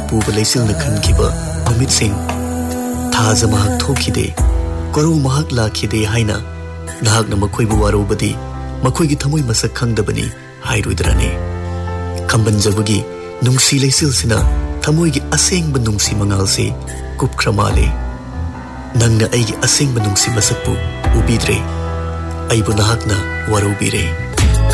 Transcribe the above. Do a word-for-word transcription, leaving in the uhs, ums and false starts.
पुब लैसिलना खनखिबा नुमितसिंग थाजा महक थोखिदे करो महक लाखिदे हाइना नाहकना मखोइबु वारोबदी मखोइगी थमोइ मसक खंगदबनी हाइरुइद्राने खंबनजबगी नुंसी लैसिलसिना थमोइगी असेंगब नुंसी मंगालसे कुपख्रमाले नंगना अइगी असेंगब नुंसी मसकपु उबिद्रे अइबु नाहकना वारोबिरे